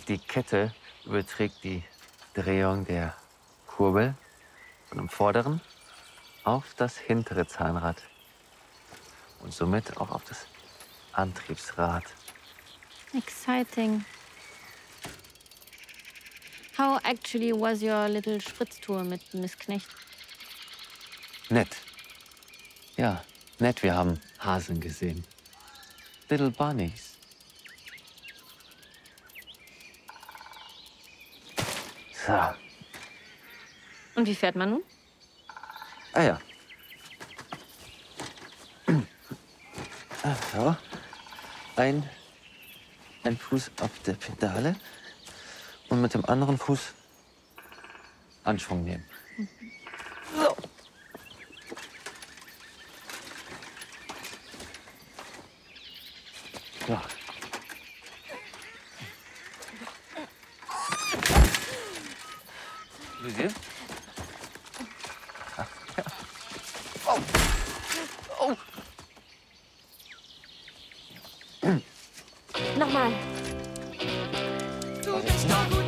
Die Kette überträgt die Drehung der Kurbel von dem vorderen auf das hintere Zahnrad und somit auch auf das Antriebsrad. Exciting. How actually was your little Spritztour mit Miss Knecht? Nett. Ja, nett. Wir haben Hasen gesehen. Little Bunnies. So. Und wie fährt man nun? Ah ja. So. Ein Fuß auf der Pedale und mit dem anderen Fuß Anschwung nehmen. So. So. Lucy? Oh. Oh. Nochmal. Du bist doch